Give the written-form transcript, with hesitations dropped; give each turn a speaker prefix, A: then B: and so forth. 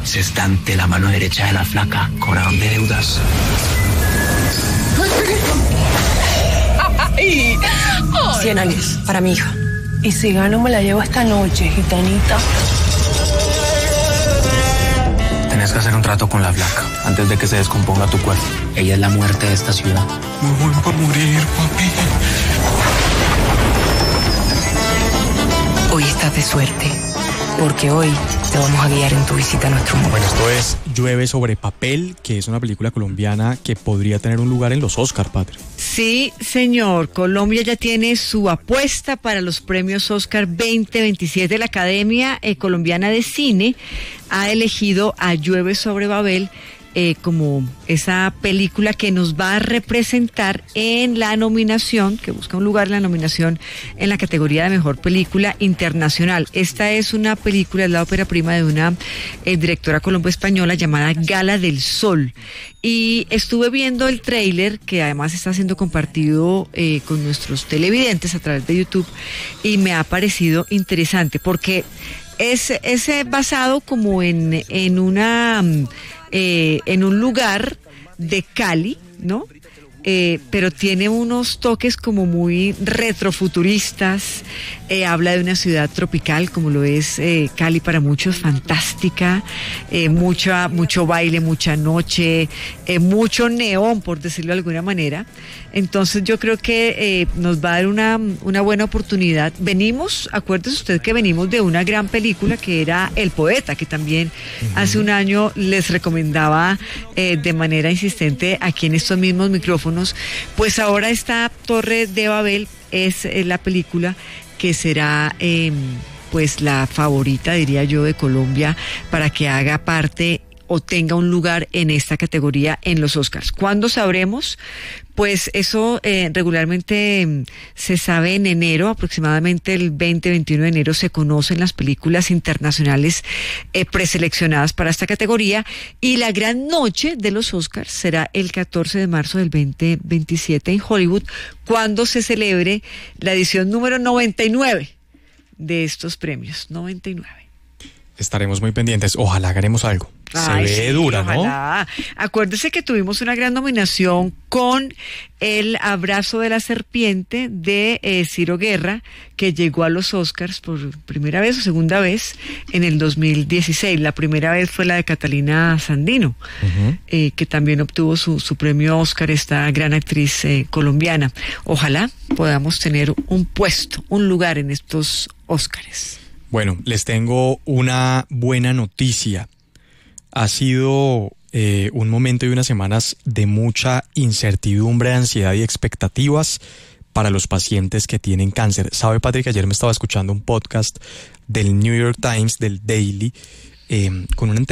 A: sextante, la mano derecha de la flaca, cobrador de deudas.
B: 100 años para mi hija. Y si gano me la llevo esta noche, gitanita.
A: Tenés que hacer un trato con la flaca antes de que se descomponga tu cuerpo. Ella es la muerte de esta ciudad.
C: Me voy por morir, papi.
B: Hoy estás de suerte, porque hoy te vamos a guiar en tu visita a nuestro mundo.
D: Bueno, esto es Llueve sobre papel, que es una película colombiana que podría tener un lugar en los Oscar, padre.
E: Sí, señor. Colombia ya tiene su apuesta para los premios Oscar 2027. La Academia Colombiana de Cine ha elegido a Llueve sobre Babel como esa película que nos va a representar en la nominación, que busca un lugar en la nominación en la categoría de Mejor Película Internacional. Esta es una película, es la ópera prima de una directora colombo-española llamada Gala del Sol. Y estuve viendo el tráiler, que además está siendo compartido con nuestros televidentes a través de YouTube, y me ha parecido interesante, porque es basado como en un lugar de Cali, ¿no? Pero tiene unos toques como muy retrofuturistas. Habla de una ciudad tropical como lo es Cali para muchos, fantástica, mucho baile, mucha noche, mucho neón, por decirlo de alguna manera. Entonces yo creo que nos va a dar una buena oportunidad. Acuérdese usted que venimos de una gran película que era El Poeta, que también hace un año les recomendaba de manera insistente aquí en estos mismos micrófonos. Pues ahora esta Torre de Babel es la película que será pues la favorita, diría yo, de Colombia para que haga parte o tenga un lugar en esta categoría en los Oscars. ¿Cuándo sabremos? Pues eso regularmente se sabe en enero, aproximadamente el 20-21 de enero se conocen las películas internacionales preseleccionadas para esta categoría, y la gran noche de los Oscars será el 14 de marzo del 2027 en Hollywood, cuando se celebre la edición número 99 de estos premios, 99.
D: Estaremos muy pendientes. Ojalá haremos algo. Se ve dura,
E: ojalá. ¿No? Acuérdese que tuvimos una gran nominación con El Abrazo de la Serpiente de Ciro Guerra, que llegó a los Oscars por primera vez o segunda vez en el 2016. La primera vez fue la de Catalina Sandino, que también obtuvo su premio Oscar, esta gran actriz colombiana. Ojalá podamos tener un puesto, un lugar en estos Oscars.
D: Bueno, les tengo una buena noticia. Ha sido un momento y unas semanas de mucha incertidumbre, ansiedad y expectativas para los pacientes que tienen cáncer. ¿Sabe, Patrick? Ayer me estaba escuchando un podcast del New York Times, del Daily, con una entrevista